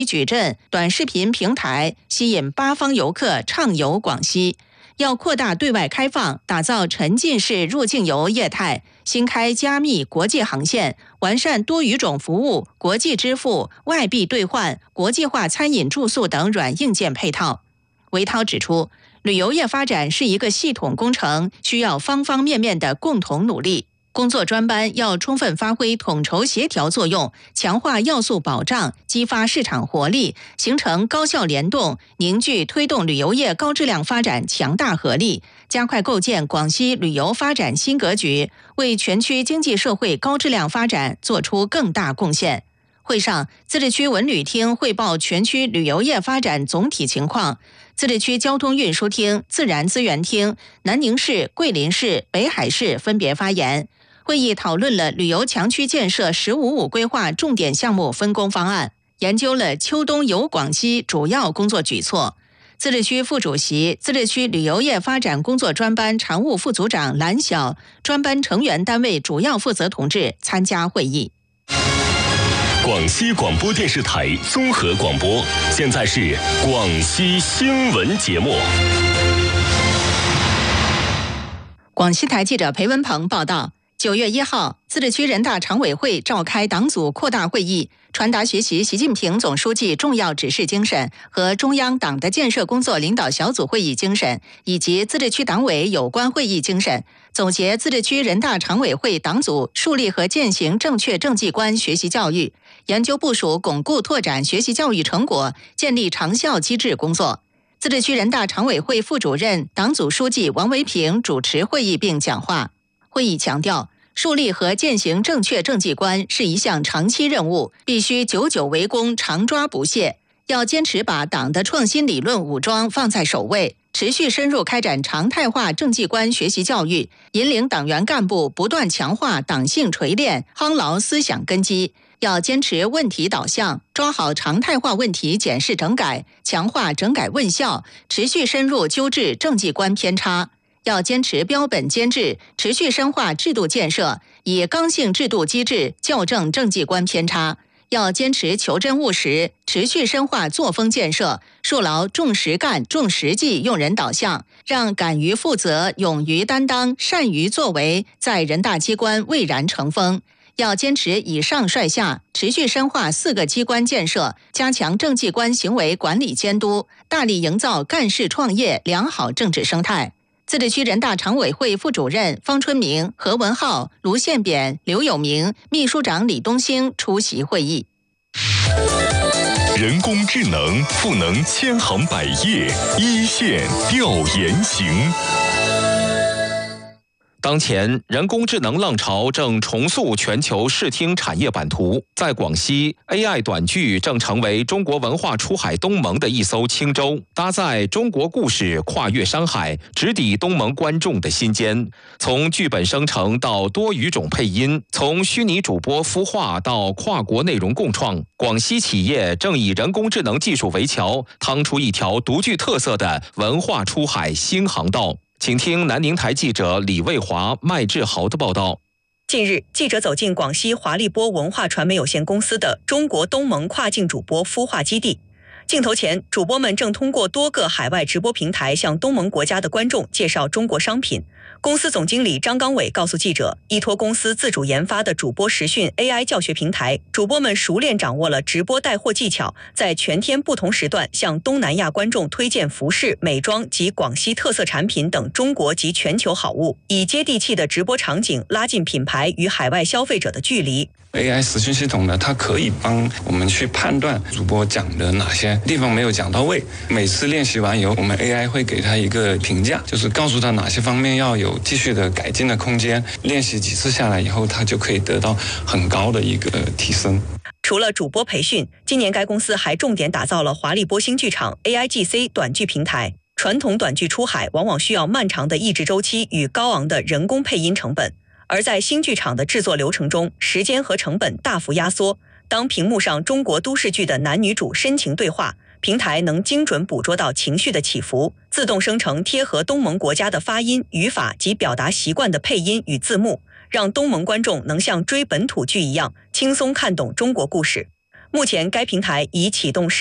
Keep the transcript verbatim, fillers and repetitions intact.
矩阵短视频平台，吸引八方游客畅游广西。要扩大对外开放，打造沉浸式入境游业态，新开加密国际航线，完善多语种服务、国际支付、外币兑换、国际化餐饮住宿等软硬件配套。韦涛指出，旅游业发展是一个系统工程，需要方方面面的共同努力。工作专班要充分发挥统筹协调作用，强化要素保障，激发市场活力，形成高效联动，凝聚推动旅游业高质量发展强大合力，加快构建广西旅游发展新格局，为全区经济社会高质量发展做出更大贡献。会上，自治区文旅厅汇报全区旅游业发展总体情况，自治区交通运输厅、自然资源厅、南宁市、桂林市、北海市分别发言。会议讨论了旅游强区建设“十五五”规划重点项目分工方案，研究了秋冬游广西主要工作举措。自治区副主席、自治区旅游业发展工作专班常务副组长蓝晓、专班成员单位主要负责同志参加会议。 广西广播电视台综合广播，现在是广西新闻节目。 广西台记者裴文鹏报道。九月一号，自治区人大常委会召开党组扩大会议，传达学习习近平总书记重要指示精神和中央党的建设工作领导小组会议精神，以及自治区党委有关会议精神，总结自治区人大常委会党组树立和践行正确政绩观学习教育，研究部署巩固拓展学习教育成果，建立长效机制工作。自治区人大常委会副主任、党组书记王维平主持会议并讲话。会议强调，树立和践行正确政绩观是一项长期任务，必须久久为功，常抓不懈。要坚持把党的创新理论武装放在首位，持续深入开展常态化政绩观学习教育，引领党员干部不断强化党性锤炼，夯牢思想根基。要坚持问题导向，抓好常态化问题检视整改，强化整改问效，持续深入纠治政绩观偏差。要坚持标本兼治，持续深化制度建设，以刚性制度机制校正政绩观偏差。要坚持求真务实，持续深化作风建设，树牢重实干、重实际用人导向，让敢于负责、勇于担当、善于作为在人大机关蔚然成风。要坚持以上率下，持续深化四个机关建设，加强政绩观行为管理监督，大力营造干事创业良好政治生态。自治区人大常委会副主任方春明、何文浩、卢宪扁、刘有明，秘书长李东兴出席会议。 人工智能赋能千行百业，一线调研行。当前，人工智能浪潮正重塑全球视听产业版图。在广西 ，A I 短剧正成为中国文化出海东盟的一艘轻舟，搭载中国故事跨越山海，直抵东盟观众的心间。从剧本生成到多语种配音，从虚拟主播孵化到跨国内容共创，广西企业正以人工智能技术为桥，趟出一条独具特色的文化出海新航道。请听南宁台记者李卫华、麦志豪的报道。 近日，记者走进广西华利波文化传媒有限公司的中国东盟跨境主播孵化基地。镜头前，主播们正通过多个海外直播平台向东盟国家的观众介绍中国商品。公司总经理张刚伟告诉记者，依托公司自主研发的主播实训 A I 教学平台，主播们熟练掌握了直播带货技巧，在全天不同时段向东南亚观众推荐服饰、美妆及广西特色产品等中国及全球好物，以接地气的直播场景拉近品牌与海外消费者的距离。 A I 实训系统呢，它可以帮我们去判断主播讲的哪些地方没有讲到位。每次练习完以后，我们 A I 会给他一个评价，就是告诉他哪些方面要有继续的改进的空间。练习几次下来以后，他就可以得到很高的一个提升。 除了主播培训，今年该公司还重点打造了华利波新剧场 A I G C 短剧平台。传统短剧出海往往需要漫长的译制周期与高昂的人工配音成本。而在新剧场的制作流程中，时间和成本大幅压缩。当屏幕上中国都市剧的男女主深情对话，平台能精准捕捉到情绪的起伏，自动生成贴合东盟国家的发音、语法及表达习惯的配音与字幕，让东盟观众能像追本土剧一样轻松看懂中国故事。 目前该平台已启动